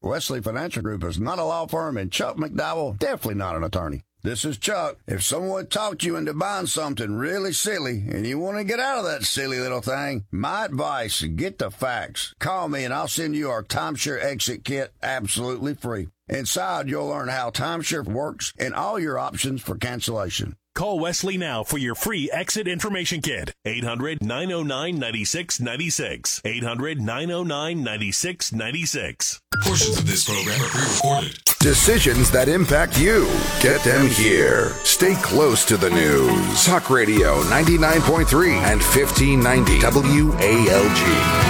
Wesley Financial Group is not a law firm, and Chuck McDowell, definitely not an attorney. This is Chuck. If someone talked you into buying something really silly and you want to get out of that silly little thing, my advice, get the facts. Call me and I'll send you our timeshare exit kit absolutely free. Inside, you'll learn how timeshare works and all your options for cancellation. Call Wesley now for your free exit information kit. 800-909-9696. 800-909-9696. Portions of this program are pre-recorded. Decisions that impact you. Get them here. Stay close to the news. Talk Radio 99.3 and 1590 WALG.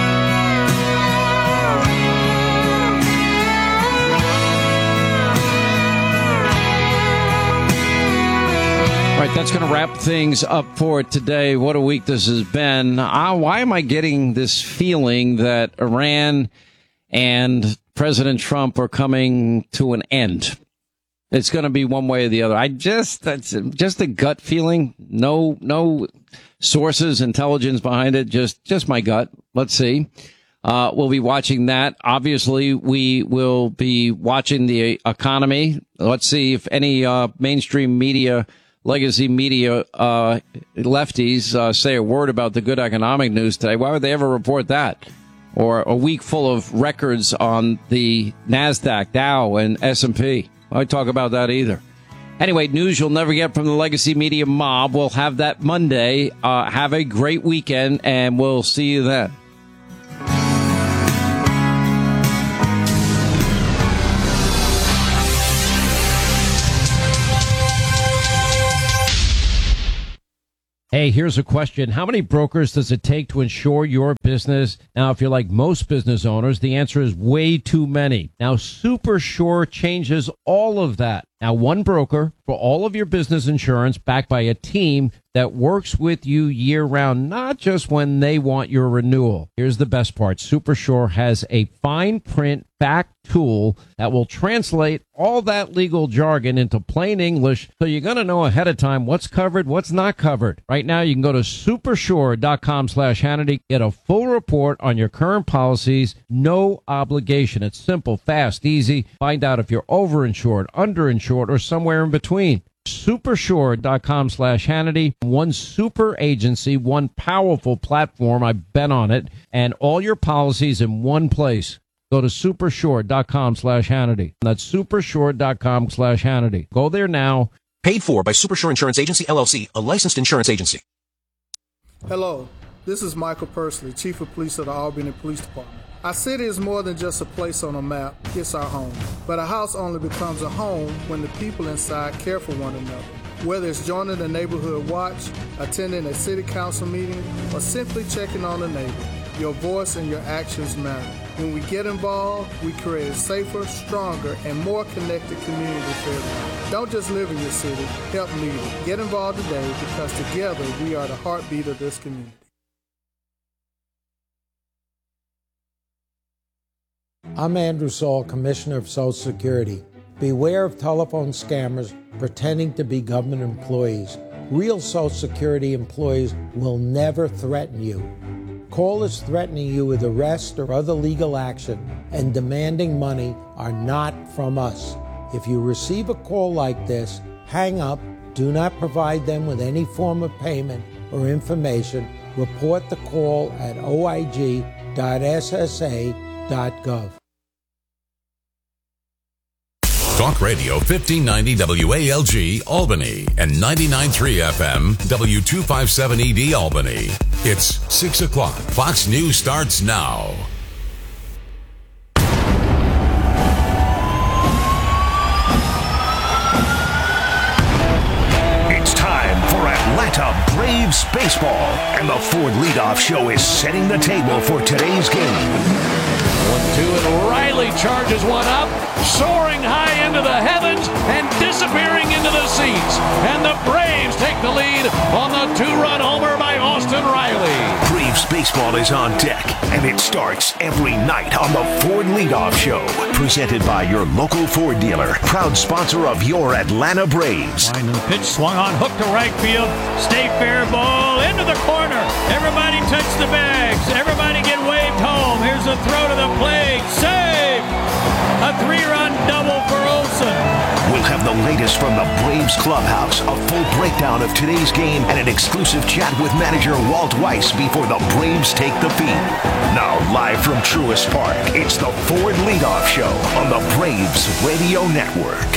All right, that's going to wrap things up for today. What a week this has been. Why am I getting this feeling that Iran and President Trump are coming to an end? It's going to be one way or the other. That's just a gut feeling. No sources, intelligence behind it. Just my gut. Let's see. We'll be watching that. Obviously, we will be watching the economy. Let's see if any mainstream media, legacy media lefties say a word about the good economic news today. Why would they ever report that? Or a week full of records on the NASDAQ, Dow, and S&P. I talk about that either. Anyway, news you'll never get from the legacy media mob. We'll have that Monday. Have a great weekend, and we'll see you then. Hey, here's a question. How many brokers does it take to insure your business? Now, if you're like most business owners, the answer is way too many. Now, SuperSure changes all of that. Now, one broker for all of your business insurance backed by a team that works with you year-round, not just when they want your renewal. Here's the best part. SuperSure has a fine print fact tool that will translate all that legal jargon into plain English, so you're going to know ahead of time what's covered, what's not covered. Right now, you can go to supersure.com/Hannity, get a full report on your current policies, no obligation. It's simple, fast, easy. Find out if you're overinsured, underinsured, or somewhere in between. Supersure.com/Hannity. One super agency, one powerful platform. I've been on it, and all your policies in one place. Go to supersure.com/Hannity. That's supersure.com/Hannity. Go there now. Paid for by Supersure Insurance Agency, LLC, a licensed insurance agency. Hello, this is Michael Pursley, Chief of Police of the Albany Police Department. Our city is more than just a place on a map, it's our home. But a house only becomes a home when the people inside care for one another. Whether it's joining the neighborhood watch, attending a city council meeting, or simply checking on a neighbor, your voice and your actions matter. When we get involved, we create a safer, stronger, and more connected community for everyone. Don't just live in your city, help lead it. Get involved today because together we are the heartbeat of this community. I'm Andrew Saul, Commissioner of Social Security. Beware of telephone scammers pretending to be government employees. Real Social Security employees will never threaten you. Callers threatening you with arrest or other legal action and demanding money are not from us. If you receive a call like this, hang up, do not provide them with any form of payment or information. Report the call at oig.ssa.gov. Talk Radio 1590 WALG Albany and 99.3 FM W257ED Albany. It's 6 o'clock. Fox News starts now. It's time for Atlanta Braves baseball, and the Ford Leadoff Show is setting the table for today's game. 1-2, and Riley charges one up, soaring high into the heavens and disappearing into the seats. And the Braves take the lead on the two-run homer by Austin Riley. Braves baseball is on deck, and it starts every night on the Ford Leadoff Show. Presented by your local Ford dealer, proud sponsor of your Atlanta Braves. Line and pitch swung on, hook to right field. Stay fair ball into the corner. Everybody touch the bags. Everybody get waved home. Here's the throw to the plate. Save! latest from the Braves clubhouse, a full breakdown of today's game, and an exclusive chat with manager Walt Weiss before the Braves take the field. Now, live from Truist Park, it's the Ford Leadoff Show on the Braves Radio Network.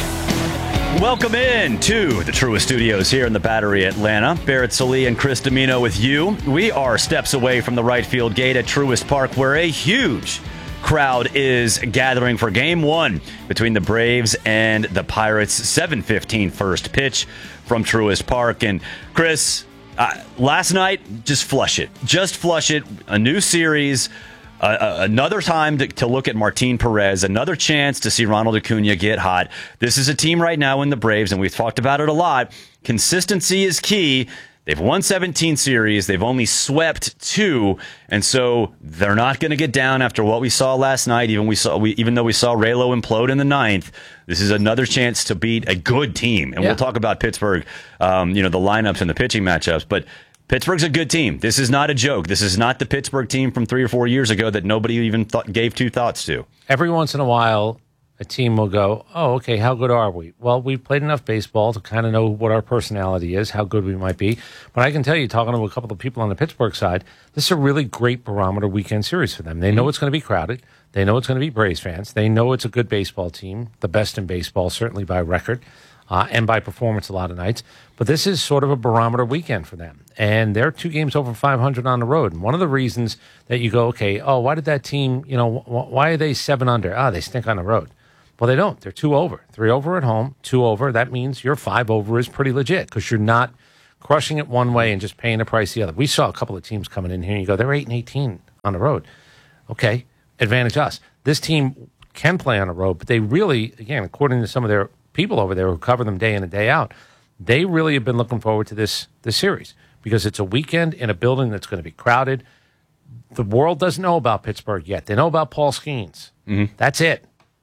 Welcome in to the Truist Studios here in the Battery, Atlanta. Barrett Sallee and Chris Domino with you. We are steps away from the right field gate at Truist Park, where a huge crowd is gathering for Game 1 between the Braves and the Pirates. 7:15 first pitch from Truist Park. And Chris, last night, just flush it. Just flush it. A new series. Another time to look at Martin Perez, another chance to see Ronald Acuna get hot. This is a team right now in the Braves, and we've talked about it a lot. Consistency is key. They've won 17 series. They've only swept 2, and so they're not going to get down after what we saw last night. Even though we saw Raylo implode in the 9th, this is another chance to beat a good team. And we'll talk about Pittsburgh, the lineups and the pitching matchups, but Pittsburgh's a good team. This is not a joke. This is not the Pittsburgh team from 3 or 4 years ago that nobody even gave 2 thoughts to. Every once in a while, a team will go, oh, okay, how good are we? Well, we've played enough baseball to kind of know what our personality is, how good we might be. But I can tell you, talking to a couple of people on the Pittsburgh side, this is a really great barometer weekend series for them. They know it's going to be crowded. They know it's going to be Braves fans. They know it's a good baseball team, the best in baseball, certainly by record. And by performance a lot of nights. But this is sort of a barometer weekend for them. And they're 2 games over 500 on the road. And one of the reasons that you go, okay, why did that team, why are they 7 under? They stink on the road. Well, they don't. They're 2 over. 3 over at home, 2 over. That means your 5 over is pretty legit because you're not crushing it one way and just paying the price the other. We saw a couple of teams coming in here and you go, they're 8-18 on the road. Okay, advantage us. This team can play on the road, but they really, again, according to some of their people over there who cover them day in and day out, they really have been looking forward to this series because it's a weekend in a building that's going to be crowded. The world doesn't know about Pittsburgh yet. They know about Paul Skeens. Mm-hmm. That's it.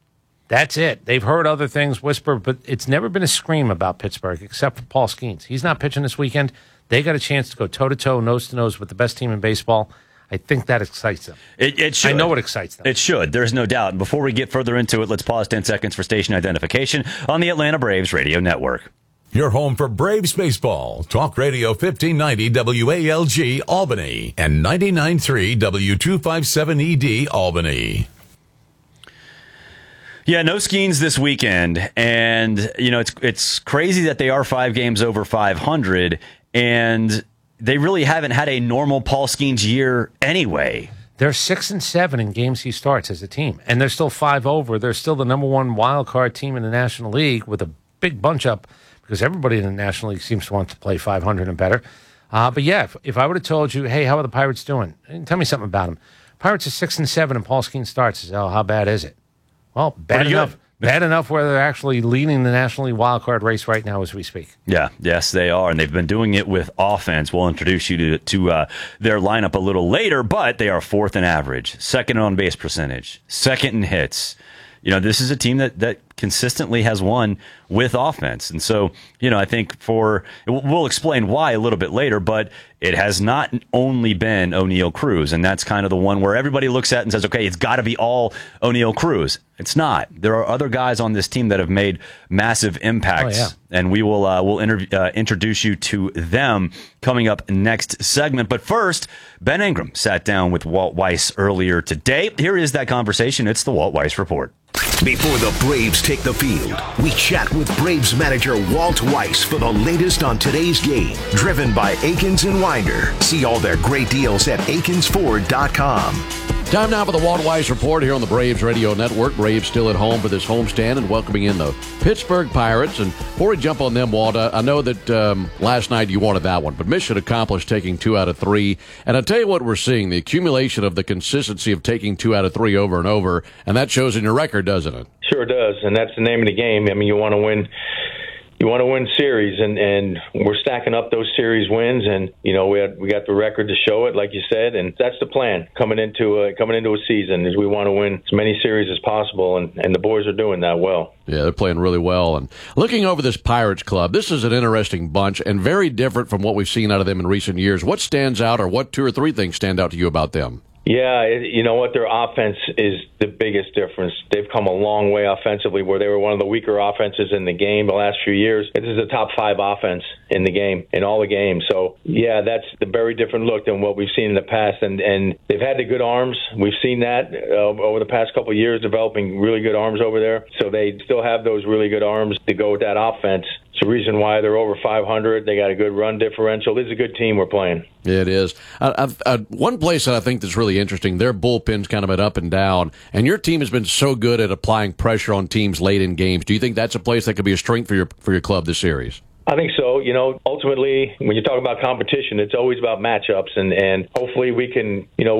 They've heard other things whisper, but it's never been a scream about Pittsburgh except for Paul Skeens. He's not pitching this weekend. They got a chance to go toe-to-toe, nose-to-nose with the best team in baseball. I think that excites them. It should. I know it excites them. It should. There's no doubt. And before we get further into it, let's pause 10 seconds for station identification on the Atlanta Braves Radio Network. Your home for Braves baseball. Talk Radio 1590 WALG Albany and 99.3 W257ED Albany. Yeah, no Skeens this weekend. And, it's crazy that they are 5 games over 500. And they really haven't had a normal Paul Skeens year anyway. They're 6-7 in games he starts as a team, and they're still 5 over. They're still the number 1 wild card team in the National League with a big bunch up because everybody in the National League seems to want to play 500 and better. But yeah, if I would have told you, hey, how are the Pirates doing? Tell me something about them. Pirates are 6-7 and Paul Skeens starts. Oh, how bad is it? Well, bad enough. Bad enough where they're actually leading the National League wildcard race right now as we speak. Yeah, yes, they are. And they've been doing it with offense. We'll introduce you to their lineup a little later, but they are 4th in average, 2nd in on-base percentage, 2nd in hits. This is a team that consistently has won with offense. And so, I think we'll explain why a little bit later, but it has not only been O'Neal Cruz. And that's kind of the one where everybody looks at and says, okay, it's got to be all O'Neal Cruz. It's not. There are other guys on this team that have made massive impacts. Oh, yeah. And we will we'll introduce you to them coming up next segment. But first, Ben Ingram sat down with Walt Weiss earlier today. Here is that conversation. It's the Walt Weiss Report. Before the Braves take the field, we chat with Braves manager Walt Weiss for the latest on today's game. Driven by Akins and Winder. See all their great deals at AkinsFord.com. Time now for the Walt Weiss Report here on the Braves Radio Network. Braves still at home for this homestand and welcoming in the Pittsburgh Pirates. And before we jump on them, Walt, I know that last night you wanted that one, but mission accomplished, taking 2 out of 3. And I'll tell you what we're seeing, the accumulation of the consistency of taking 2 out of 3 over and over, and that shows in your record, doesn't it? Sure does, and that's the name of the game. I mean, you want to win. You want to win series, and we're stacking up those series wins, and we got the record to show it, like you said, and that's the plan coming into a season is we want to win as many series as possible, and the boys are doing that well. Yeah, they're playing really well. And looking over this Pirates club, this is an interesting bunch and very different from what we've seen out of them in recent years. What stands out, or what 2 or 3 things stand out to you about them? Yeah, you know what? Their offense is the biggest difference. They've come a long way offensively, where they were one of the weaker offenses in the game the last few years. This is a top 5 offense in the game, in all the games. So, yeah, that's a very different look than what we've seen in the past. And they've had the good arms. We've seen that over the past couple of years, developing really good arms over there. So they still have those really good arms to go with that offense. It's the reason why they're over 500. They got a good run differential. This is a good team we're playing. Yeah, it is. One place that I think that's really interesting, their bullpen's kind of been up and down, and your team has been so good at applying pressure on teams late in games. Do you think that's a place that could be a strength for your club this series? I think so. You know, ultimately, when you talk about competition, it's always about matchups, and hopefully we can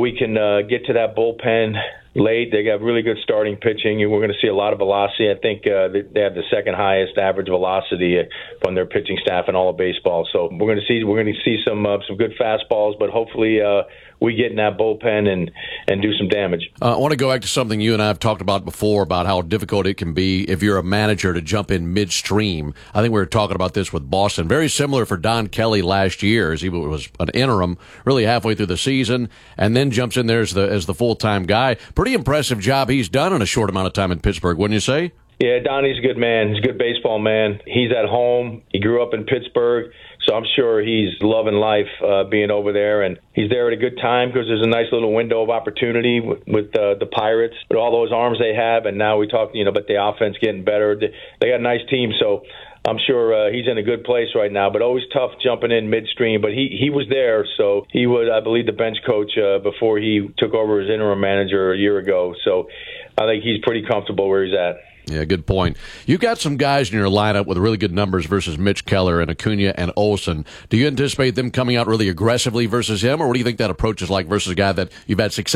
get to that bullpen late. They got really good starting pitching, and we're going to see a lot of velocity. I think they have the second highest average velocity from their pitching staff in all of baseball. So we're going to see some good fastballs, but hopefully we get in that bullpen and do some damage. I want to go back to something you and I have talked about before, about how difficult it can be if you're a manager to jump in midstream. I think we were talking about this with Boston. Very similar for Don Kelly last year, as he was an interim really halfway through the season, and then jumps in there as the full-time guy. Pretty impressive job he's done in a short amount of time in Pittsburgh, wouldn't you say? Yeah, Donnie's a good man. He's a good baseball man. He's at home. He grew up in Pittsburgh, so I'm sure he's loving life being over there. And he's there at a good time because there's a nice little window of opportunity with the Pirates, with all those arms they have. And now we talk, about the offense getting better. They got a nice team, so I'm sure he's in a good place right now, but always tough jumping in midstream. But he was there, so he was, I believe, the bench coach before he took over as interim manager a year ago. So I think he's pretty comfortable where he's at. Yeah, good point. You got some guys in your lineup with really good numbers versus Mitch Keller and Acuna and Olsen. Do you anticipate them coming out really aggressively versus him, or what do you think that approach is like versus a guy that you've had success